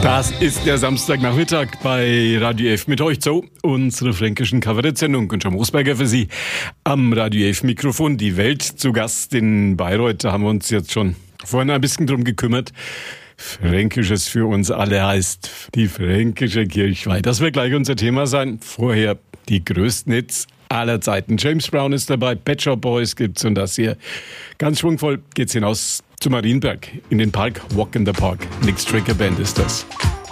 Das ist der Samstagnachmittag bei Radio F mit euch zu, unsere fränkischen Kabarett-Sendung. Und John Mosberger für Sie am Radio F Mikrofon. Die Welt zu Gast in Bayreuth, da haben wir uns jetzt schon vorhin ein bisschen drum gekümmert. Fränkisches für uns alle heißt die Fränkische Kirchweih. Das wird gleich unser Thema sein. Vorher die größten Hits aller Zeiten. James Brown ist dabei, Pet Shop Boys gibt's und das hier. Ganz schwungvoll geht's hinaus zu Marienberg in den Park, Walk in the Park. Nick Stricker Band ist das.